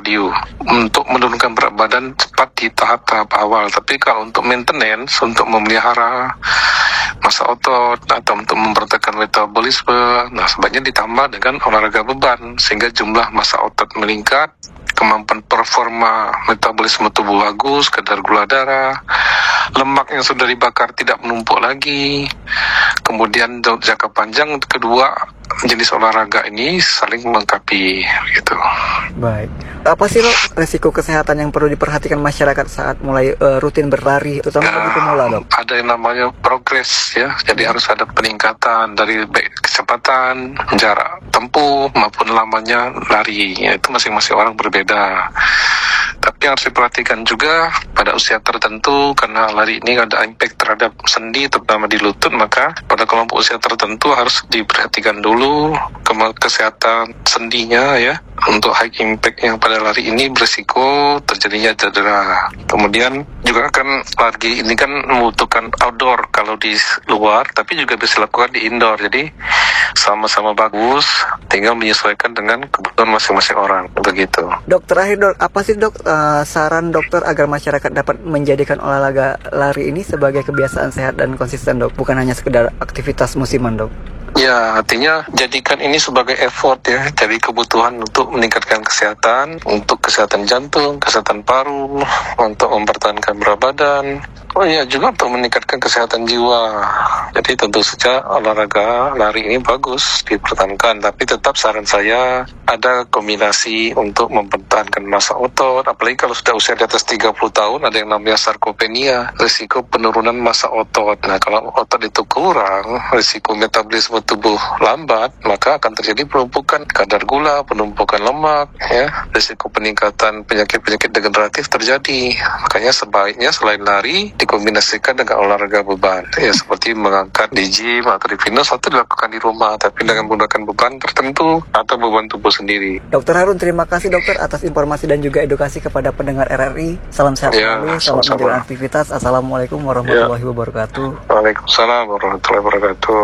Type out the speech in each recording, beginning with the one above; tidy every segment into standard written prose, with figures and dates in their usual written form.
kardio untuk menurunkan berat badan cepat di tahap-tahap awal. Tapi kalau untuk maintenance, untuk memelihara massa otot atau untuk mempertahankan metabolisme, nah sebaiknya ditambah dengan olahraga beban sehingga jumlah massa otot meningkat, kemampuan performa metabolisme tubuh bagus, kadar gula darah, lemak yang sudah dibakar tidak menumpuk lagi. Kemudian jangka panjang kedua jenis olahraga ini saling melengkapi gitu. Baik. Apa sih resiko kesehatan yang perlu diperhatikan masyarakat saat mulai rutin berlari, terutama bagi pemula, Dok? Ada yang namanya progres ya. Jadi harus ada peningkatan dari baik kecepatan, jarak tempuh maupun lamanya lari. Ya, itu masing-masing orang berbeda. Tapi harus diperhatikan juga pada usia tertentu karena lari ini ada impact terhadap sendi terutama di lutut, maka pada kelompok usia tertentu harus diperhatikan dulu kesehatan sendinya ya. Untuk high impact yang pada lari ini berisiko terjadinya cedera. Kemudian juga kan lari ini kan membutuhkan outdoor kalau di luar, tapi juga bisa dilakukan di indoor. Jadi sama-sama bagus, tinggal menyesuaikan dengan kebutuhan masing-masing orang. Begitu. Dok, terakhir Dok, apa sih Dok saran dokter agar masyarakat dapat menjadikan olahraga lari ini sebagai kebiasaan sehat dan konsisten, Dok, bukan hanya sekedar aktivitas musiman, Dok? Ya, artinya jadikan ini sebagai effort ya, jadi kebutuhan untuk meningkatkan kesehatan, untuk kesehatan jantung, kesehatan paru, untuk mempertahankan berat badan. Oh iya, juga untuk meningkatkan kesehatan jiwa. Jadi tentu saja olahraga lari ini bagus dipertahankan, tapi tetap saran saya ada kombinasi untuk mempertahankan massa otot, apalagi kalau sudah usia di atas 30 tahun ada yang namanya sarkopenia, risiko penurunan massa otot. Nah, kalau otot itu kurang, risiko metabolisme tubuh lambat, maka akan terjadi penumpukan kadar gula, penumpukan lemak, ya, risiko peningkatan penyakit-penyakit degeneratif terjadi. Makanya sebaiknya selain lari dikombinasikan dengan olahraga beban, ya seperti mengangkat di gym atau di fitness atau dilakukan di rumah, tapi dengan menggunakan beban tertentu atau beban tubuh sendiri. Dokter Harun, terima kasih dokter atas informasi dan juga edukasi kepada pendengar RRI. Salam sehat selalu, selamat menjalankan aktivitas. Assalamualaikum warahmatullahi wabarakatuh. Waalaikumsalam warahmatullahi wabarakatuh.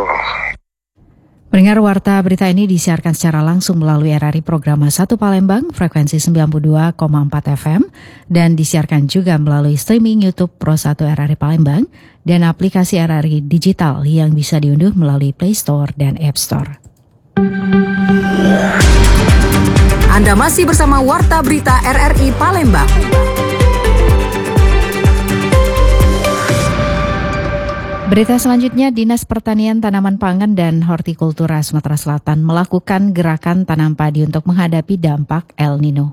Pendengar, warta berita ini disiarkan secara langsung melalui RRI Program 1 Palembang, frekuensi 92,4 FM, dan disiarkan juga melalui streaming YouTube Pro 1 RRI Palembang dan aplikasi RRI Digital yang bisa diunduh melalui Play Store dan App Store. Anda masih bersama Warta Berita RRI Palembang. Berita selanjutnya, Dinas Pertanian, Tanaman Pangan, dan Hortikultura Sumatera Selatan melakukan gerakan tanam padi untuk menghadapi dampak El Nino.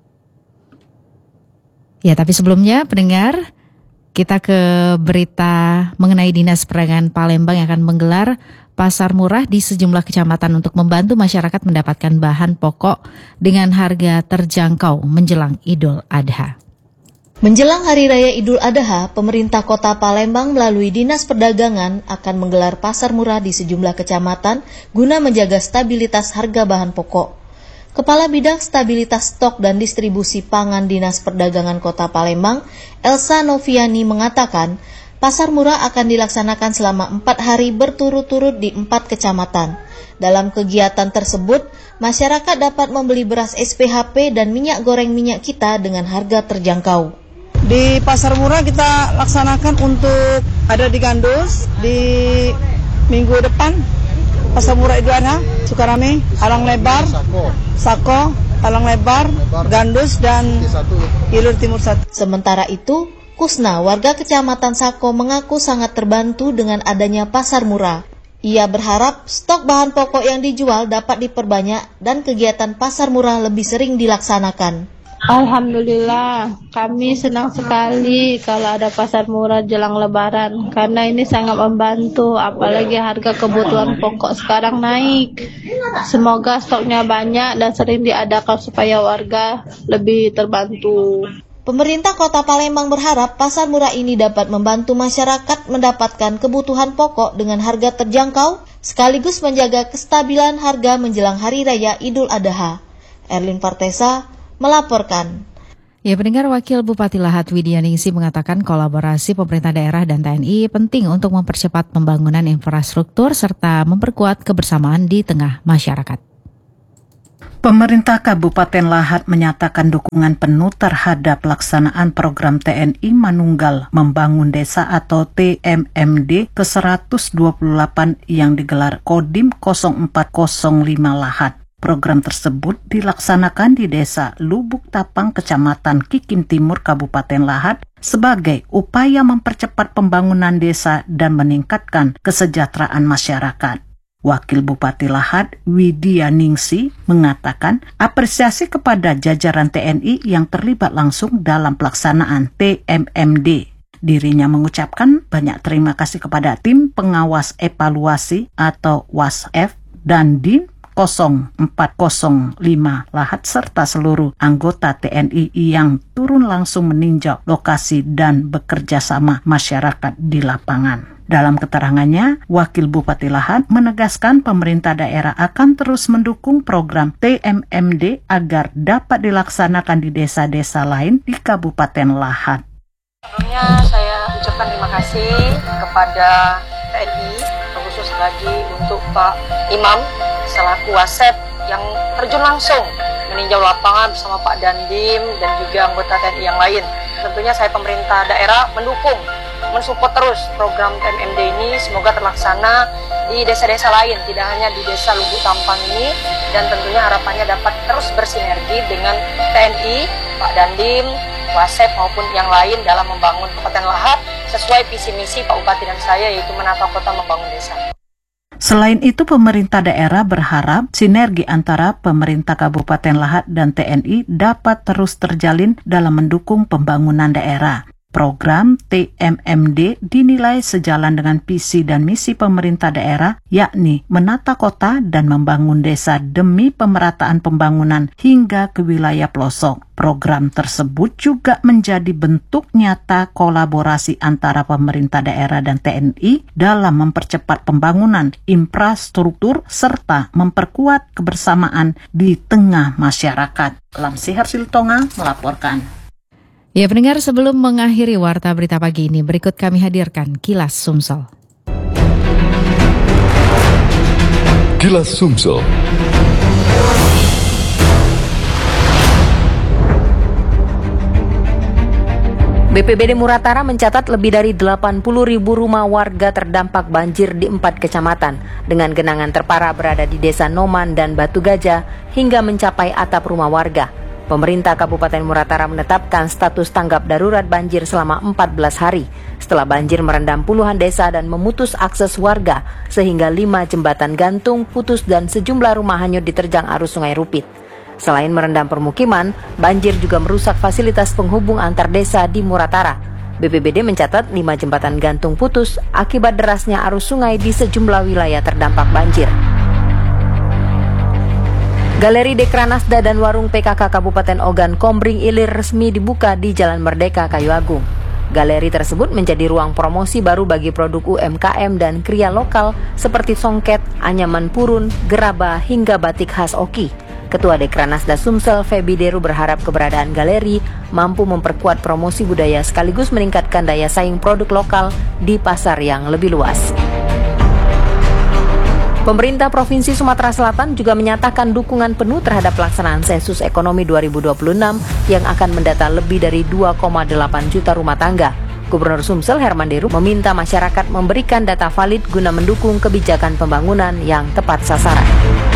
Ya, tapi sebelumnya, pendengar, kita ke berita mengenai Dinas Perdagangan Palembang yang akan menggelar pasar murah di sejumlah kecamatan untuk membantu masyarakat mendapatkan bahan pokok dengan harga terjangkau menjelang Idul Adha. Menjelang Hari Raya Idul Adha, pemerintah Kota Palembang melalui Dinas Perdagangan akan menggelar pasar murah di sejumlah kecamatan guna menjaga stabilitas harga bahan pokok. Kepala Bidang Stabilitas Stok dan Distribusi Pangan Dinas Perdagangan Kota Palembang, Elsa Noviani mengatakan, pasar murah akan dilaksanakan selama 4 hari berturut-turut di 4 kecamatan. Dalam kegiatan tersebut, masyarakat dapat membeli beras SPHP dan minyak goreng minyak kita dengan harga terjangkau. Di pasar murah kita laksanakan untuk ada di Gandus di minggu depan, pasar murah Idul Adha, Sukarame, Alang Lebar, Sako, Alang Lebar, Gandus, dan Ilur Timur 1. Sementara itu, Kusna, warga Kecamatan Sako, mengaku sangat terbantu dengan adanya pasar murah. Ia berharap stok bahan pokok yang dijual dapat diperbanyak dan kegiatan pasar murah lebih sering dilaksanakan. Alhamdulillah, kami senang sekali kalau ada pasar murah jelang Lebaran karena ini sangat membantu, apalagi harga kebutuhan pokok sekarang naik. Semoga stoknya banyak dan sering diadakan supaya warga lebih terbantu. Pemerintah Kota Palembang berharap pasar murah ini dapat membantu masyarakat mendapatkan kebutuhan pokok dengan harga terjangkau sekaligus menjaga kestabilan harga menjelang Hari Raya Idul Adha. Erlin Partesa melaporkan. Ya, pendengar, Wakil Bupati Lahat Widyaningsih mengatakan kolaborasi pemerintah daerah dan TNI penting untuk mempercepat pembangunan infrastruktur serta memperkuat kebersamaan di tengah masyarakat. Pemerintah Kabupaten Lahat menyatakan dukungan penuh terhadap pelaksanaan program TNI Manunggal Membangun Desa atau TMMD ke-128 yang digelar Kodim 0405 Lahat. Program tersebut dilaksanakan di Desa Lubuk Tapang, Kecamatan Kikim Timur, Kabupaten Lahat sebagai upaya mempercepat pembangunan desa dan meningkatkan kesejahteraan masyarakat. Wakil Bupati Lahat, Widya Ningsi, mengatakan apresiasi kepada jajaran TNI yang terlibat langsung dalam pelaksanaan TMMD. Dirinya mengucapkan banyak terima kasih kepada tim pengawas evaluasi atau WASEF dan DIN 0405 Lahat serta seluruh anggota TNI yang turun langsung meninjau lokasi dan bekerja sama masyarakat di lapangan. Dalam keterangannya, Wakil Bupati Lahat menegaskan pemerintah daerah akan terus mendukung program TMMD agar dapat dilaksanakan di desa-desa lain di Kabupaten Lahat. Sebelumnya saya ucapkan terima kasih kepada TNI, khusus lagi untuk Pak Imam selaku Wasep yang terjun langsung meninjau lapangan bersama Pak Dandim dan juga anggota TNI yang lain. Tentunya saya pemerintah daerah mensupport terus program TMMD ini, semoga terlaksana di desa-desa lain, tidak hanya di desa Lubuk Tampang ini, dan tentunya harapannya dapat terus bersinergi dengan TNI, Pak Dandim, Wasep maupun yang lain dalam membangun Kabupaten Lahat sesuai visi misi Pak Bupati dan saya, yaitu menata kota membangun desa. Selain itu, pemerintah daerah berharap sinergi antara pemerintah Kabupaten Lahat dan TNI dapat terus terjalin dalam mendukung pembangunan daerah. Program TMMD dinilai sejalan dengan visi dan misi pemerintah daerah, yakni menata kota dan membangun desa demi pemerataan pembangunan hingga ke wilayah pelosok. Program tersebut juga menjadi bentuk nyata kolaborasi antara pemerintah daerah dan TNI dalam mempercepat pembangunan infrastruktur serta memperkuat kebersamaan di tengah masyarakat. Lamsi Hersiltonga melaporkan. Ya pendengar, sebelum mengakhiri Warta Berita Pagi ini, berikut kami hadirkan Kilas Sumsel. Kilas Sumsel. BPBD Muratara mencatat lebih dari 80.000 rumah warga terdampak banjir di 4 kecamatan, dengan genangan terparah berada di Desa Noman dan Batu Gajah hingga mencapai atap rumah warga. Pemerintah Kabupaten Muratara menetapkan status tanggap darurat banjir selama 14 hari setelah banjir merendam puluhan desa dan memutus akses warga sehingga 5 jembatan gantung putus dan sejumlah rumah hanyut diterjang arus Sungai Rupit. Selain merendam permukiman, banjir juga merusak fasilitas penghubung antar desa di Muratara. BPBD mencatat 5 jembatan gantung putus akibat derasnya arus sungai di sejumlah wilayah terdampak banjir. Galeri Dekranasda dan warung PKK Kabupaten Ogan Kombring Ilir resmi dibuka di Jalan Merdeka, Kayu Agung. Galeri tersebut menjadi ruang promosi baru bagi produk UMKM dan kriya lokal seperti songket, anyaman purun, gerabah, hingga batik khas Oki. Ketua Dekranasda Sumsel, Febi Deru, berharap keberadaan galeri mampu memperkuat promosi budaya sekaligus meningkatkan daya saing produk lokal di pasar yang lebih luas. Pemerintah Provinsi Sumatera Selatan juga menyatakan dukungan penuh terhadap pelaksanaan sensus ekonomi 2026 yang akan mendata lebih dari 2,8 juta rumah tangga. Gubernur Sumsel Herman Deru meminta masyarakat memberikan data valid guna mendukung kebijakan pembangunan yang tepat sasaran.